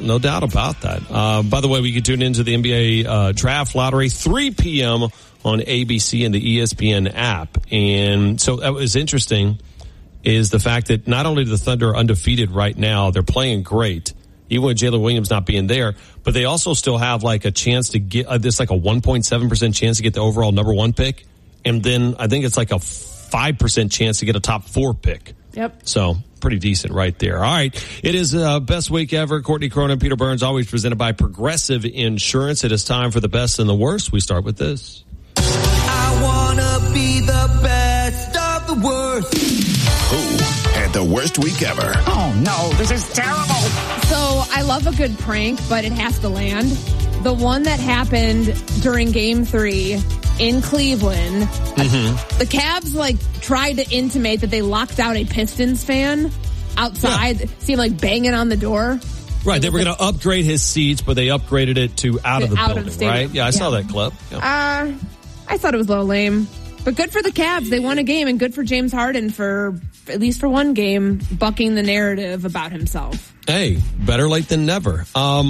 no doubt about that. By the way, we can tune into the NBA Draft Lottery 3 p.m. on ABC and the ESPN app. And so that was interesting is the fact that not only the Thunder are undefeated right now, they're playing great, even with Jalen Williams not being there, but they also still have like a chance to get this like a 1.7% chance to get the overall number 1 pick. And then I think it's like a 5% chance to get a top 4 pick. Yep. So pretty decent right there. All right. It is best week ever. Courtney Cronin, Peter Burns, always presented by Progressive Insurance. It is time for the best and the worst. We start with this. I want to be the best of the worst. Who had the worst week ever? Oh, no, this is terrible. So I love a good prank, but it has to land. The one that happened during Game 3 in Cleveland, the Cavs tried to intimate that they locked out a Pistons fan outside, seemed like banging on the door. Right, they were going to upgrade his seats, but they upgraded it to out of the building, right? Yeah, I saw that clip. Yeah. I thought it was a little lame. But good for the Cavs. They won a game, and good for James Harden for, at least for one game, bucking the narrative about himself. Hey, better late than never.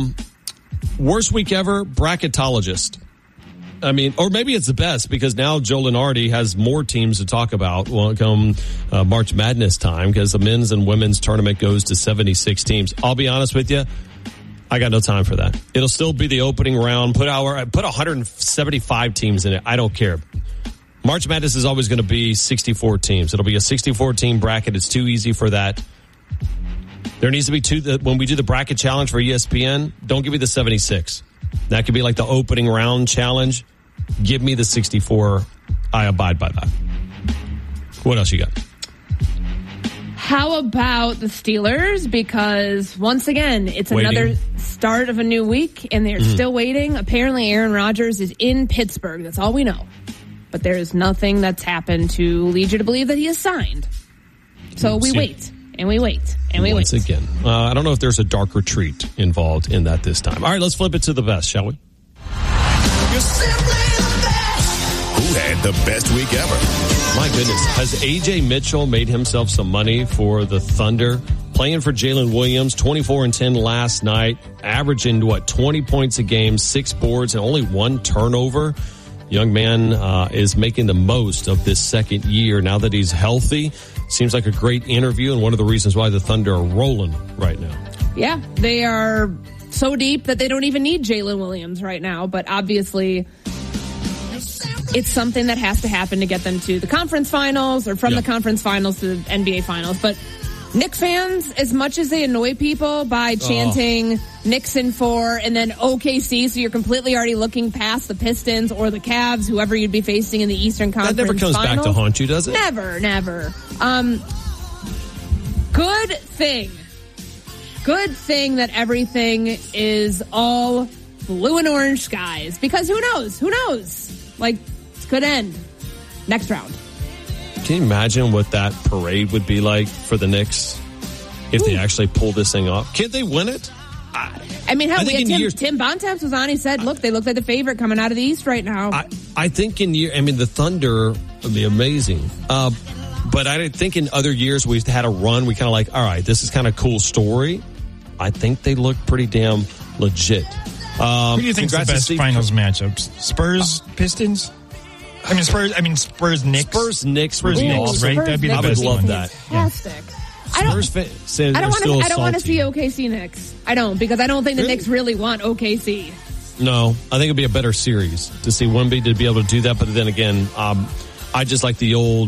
Worst week ever, bracketologist. I mean, or maybe it's the best because now Joe Lunardi has more teams to talk about when it come March Madness time because the men's and women's tournament goes to 76 teams. I'll be honest with you. I got no time for that. It'll still be the opening round. Put 175 teams in it. I don't care. March Madness is always going to be 64 teams. It'll be a 64-team bracket. It's too easy for that. There needs to be when we do the bracket challenge for ESPN, don't give me the 76. That could be like the opening round challenge. Give me the 64. I abide by that. What else you got? How about the Steelers? Because once again, it's another start of a new week, and they're still waiting. Apparently, Aaron Rodgers is in Pittsburgh. That's all we know. But there is nothing that's happened to lead you to believe that he is signed. So we wait, and we wait, and we wait. Once again, I don't know if there's a dark retreat involved in that this time. All right, let's flip it to the best, shall we? You're simply the best. Who had the best week ever? My goodness. Has A.J. Mitchell made himself some money for the Thunder? Playing for Jalen Williams, 24-10 last night, averaging, 20 points a game, 6 boards, and only 1 turnover. Young man is making the most of this second year now that he's healthy. Seems like a great interview and one of the reasons why the Thunder are rolling right now. Yeah, they are so deep that they don't even need Jalen Williams right now, but obviously it's something that has to happen to get them to the conference finals or from the conference finals to the NBA finals. But Knicks fans, as much as they annoy people by chanting Knicks in 4 and then OKC, so you're completely already looking past the Pistons or the Cavs, whoever you'd be facing in the Eastern Conference That never comes finals. back to haunt you, does it? Never. Good thing that everything is all blue and orange skies. Because who knows? Like, it could end next round. Can you imagine what that parade would be like for the Knicks if they actually pull this thing off? Can't they win it? I mean, Tim Bontemps was on. He said, look, they look like the favorite coming out of the East right now. I think the Thunder would be amazing. But I think in other years we've had a run. We kind of like, all right, this is kind of cool story. I think they look pretty damn legit. Who do you think is the best finals matchup? Spurs, Pistons? Spurs, Knicks. Spurs, Knicks, right? That'd be the best. I would love that. Fantastic. I don't want to see OKC Knicks. I don't, because I don't think the Knicks really want OKC. No, I think it'd be a better series to see Wemby to be able to do that. But then again, I just like the old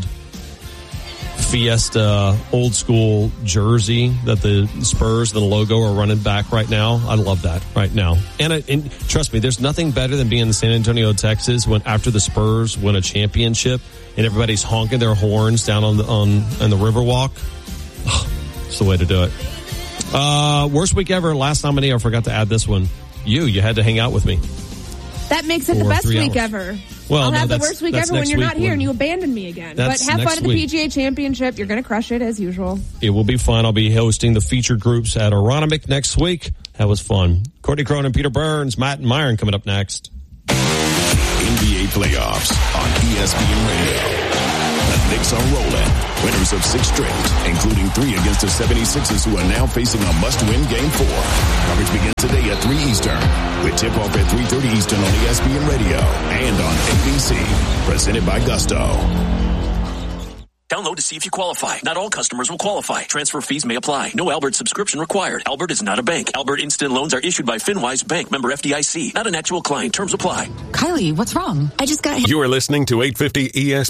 Fiesta, old school jersey that the Spurs, the logo are running back right now. I love that right now. And trust me, there's nothing better than being in San Antonio, Texas when after the Spurs win a championship and everybody's honking their horns down on the Riverwalk. Oh, it's the way to do it. Worst week ever. Last nominee, I forgot to add this one. You had to hang out with me. That makes it the best week ever. Well, I'll have the worst week ever when you're not here and you abandon me again. But have fun at the PGA Championship. You're going to crush it as usual. It will be fun. I'll be hosting the featured groups at Aronimink next week. That was fun. Courtney Cronin, Peter Burns, Matt and Myron coming up next. NBA playoffs on ESPN Radio. Knicks are rolling. Winners of 6 straight, including 3 against the 76ers, who are now facing a must-win Game 4. Coverage begins today at 3 Eastern, with tip-off at 3:30 Eastern on ESPN Radio and on ABC. Presented by Gusto. Download to see if you qualify. Not all customers will qualify. Transfer fees may apply. No Albert subscription required. Albert is not a bank. Albert Instant Loans are issued by FinWise Bank, member FDIC. Not an actual client. Terms apply. Kylie, what's wrong? I just got... You are listening to 850 ESPN.